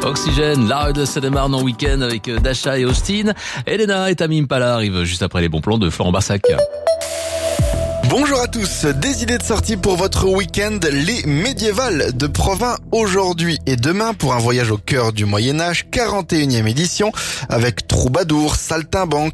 Oxygène, la rue de Seine-et-Marne en week-end avec Dasha et Austin. Elena et Tamim Pala arrivent juste après les bons plans de Florent Barsac. Bonjour à tous, des idées de sortie pour votre week-end, les médiévales de Provins aujourd'hui et demain pour un voyage au cœur du Moyen-Âge, 41e édition, avec troubadours, saltimbanques,